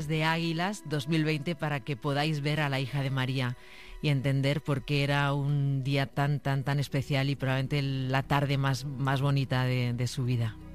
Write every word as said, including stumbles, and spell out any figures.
de Águilas dos mil veinte para que podáis ver a la hija de María y entender por qué era un día tan, tan, tan especial y probablemente la tarde más, más bonita de, de su vida.